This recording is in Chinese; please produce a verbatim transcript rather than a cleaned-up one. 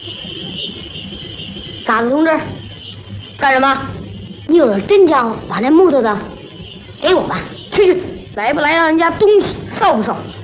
嘎子同志，干什么？你有了真家伙，把那木头的给我吧。去去，来不来让人家东西，臊不臊？